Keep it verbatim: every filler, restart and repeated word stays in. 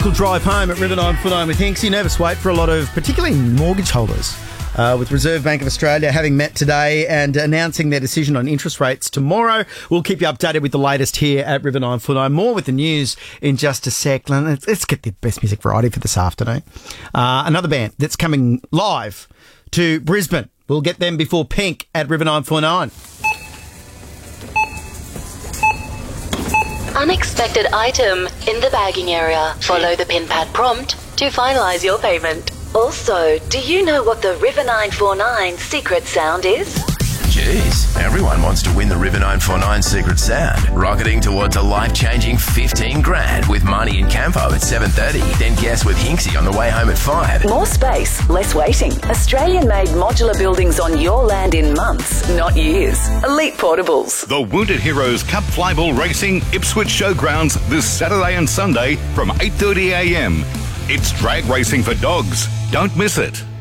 Drive home at River nine four nine with Hinksy. Nervous wait for a lot of particularly mortgage holders uh, with Reserve Bank of Australia having met today and announcing their decision on interest rates tomorrow. We'll keep you updated with the latest here at River nine four nine. More with the news in just a sec. Let's, let's get the best music variety for this afternoon. Uh, another band that's coming live to Brisbane. We'll get them before Pink at River nine four nine. Unexpected item in the bagging area. Follow the pin pad prompt to finalise your payment. Also, do you know what the River nine four nine secret sound is? Jeez, everyone wants to win the River nine four nine secret sound. Rocketing towards a life-changing fifteen grand with Marnie and Campo at seven thirty. Then guess with Hinksy on the way home at five. More space, less waiting. Australian-made modular buildings on your land in months, not years. Elite Portables. The Wounded Heroes Cup Flyball Racing Ipswich Showgrounds this Saturday and Sunday from eight thirty a m. It's drag racing for dogs. Don't miss it.